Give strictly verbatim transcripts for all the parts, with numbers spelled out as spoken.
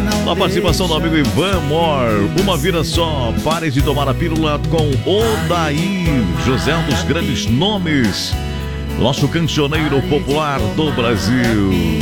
A participação do amigo Ivan Mor. Uma vida só, pare de tomar a pílula com Odair José, um dos grandes nomes, nosso cancioneiro popular do Brasil.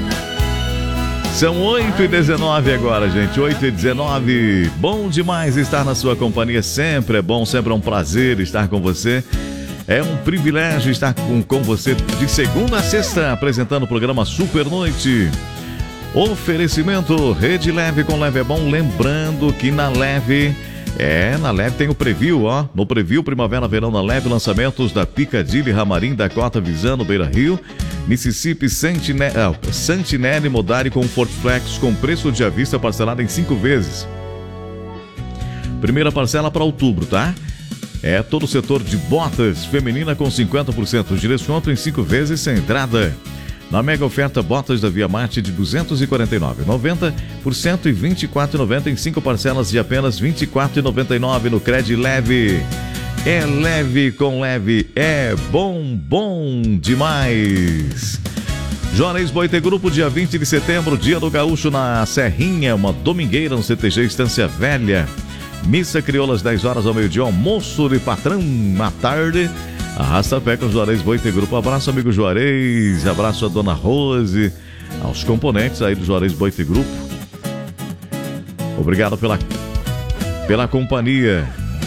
São oito e dezenove agora, gente, oito e dezenove. Bom demais estar na sua companhia, sempre é bom, sempre é um prazer estar com você. É um privilégio estar com, com você de segunda a sexta, apresentando o programa Super Noite. Oferecimento Rede Leve, com Leve é bom. Lembrando que na Leve, é, na Leve tem o preview, ó. No preview, primavera, verão na Leve, lançamentos da Picadilly, Ramarim, Dakota, Visano, Beira Rio, Mississippi, Sentinel, ah, Santinelli, Modari, Comfort Flex, com preço de à vista parcelado em cinco vezes. Primeira parcela para outubro, tá? É todo o setor de botas feminina com cinquenta por cento de desconto em cinco vezes sem entrada. Na mega oferta, botas da Via Marte de duzentos e quarenta e nove reais e noventa centavos por cento e vinte e quatro reais e noventa centavos em cinco parcelas de apenas vinte e quatro reais e noventa e nove centavos no Cred Leve. É leve com Leve, é bom, bom demais. Juarez Boite Grupo, dia vinte de setembro, dia do Gaúcho na Serrinha, uma domingueira no C T G Estância Velha. Missa crioula às dez horas ao meio-dia, almoço de patrão à tarde. Arrasta pé com o Juarez Boite Grupo. Abraço, amigo Juarez. Abraço a dona Rose, aos componentes aí do Juarez Boite Grupo. Obrigado pela, pela companhia.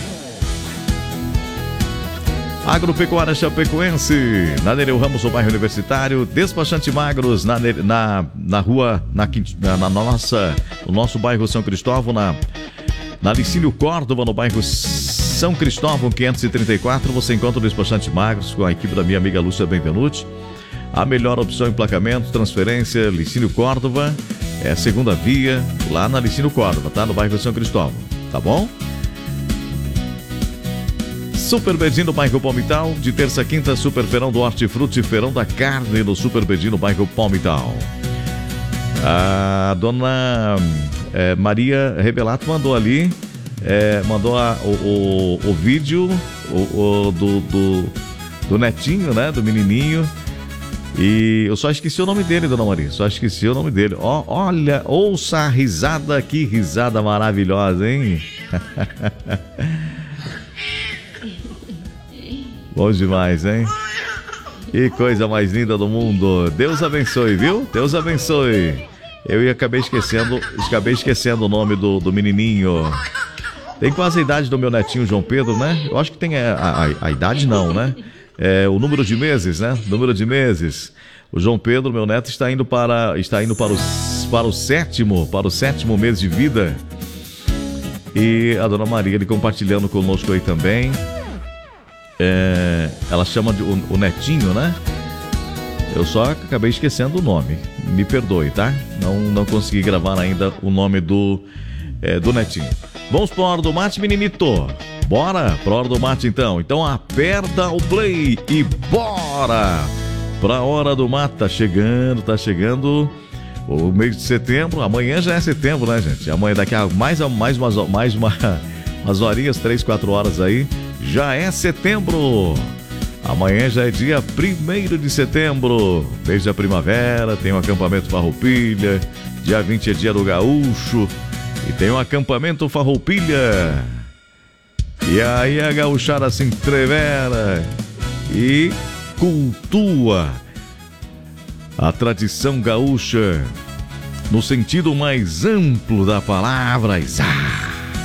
Agropecuária Chapecoense, na Nereu Ramos, o bairro Universitário. Despachante Magros, na, na, na rua, na, na, na nossa, no nosso bairro São Cristóvão, na, na Licínio Córdova, no bairro São Cristóvão quinhentos e trinta e quatro. Você encontra o Despachante Magros com a equipe da minha amiga Lúcia Benvenuti. A melhor opção em emplacamento, transferência, Licínio Córdova, é a segunda via, lá na Licínio Córdova, tá? No bairro São Cristóvão, tá bom? Super Bedinho no bairro Palmital, de terça a quinta, Super Feirão do Hortifruti, Feirão da Carne no Super Bedinho no bairro Palmital. A dona é, Maria Rebelato mandou ali, é, mandou a, o, o, o vídeo o, o, do, do, do netinho, né, do menininho. E eu só esqueci o nome dele, dona Maria, só esqueci o nome dele. Ó, olha, ouça a risada, que risada maravilhosa, hein? Bom demais, hein? Que coisa mais linda do mundo. Deus abençoe, viu? Deus abençoe. Eu ia, acabei esquecendo, acabei esquecendo o nome do, do menininho. Tem quase a idade do meu netinho João Pedro, né? Eu acho que tem a, a, a idade não, né? É, o número de meses, né? Número de meses. O João Pedro, meu neto, está indo para, está indo para, o, para o sétimo, para o sétimo mês de vida. E a dona Maria, ele compartilhando conosco aí também. É, ela chama de o, o netinho, né? Eu só acabei esquecendo o nome. Me perdoe, tá? Não, não consegui gravar ainda o nome do, é, do netinho. Vamos para a hora do mate, meninito. Bora para a hora do mate, então. Então aperta o play e bora para a hora do mate. Tá chegando, tá chegando o mês de setembro. Amanhã já é setembro, né, gente? Amanhã daqui a mais, mais, umas, mais uma, umas horinhas, três, quatro horas aí. Já é setembro. Amanhã já é dia primeiro de setembro. Desde a primavera, tem o acampamento Farroupilha. Dia vinte é dia do Gaúcho. E tem o acampamento Farroupilha. E aí a gauchada se entrevera e cultua a tradição gaúcha no sentido mais amplo da palavra. Ah!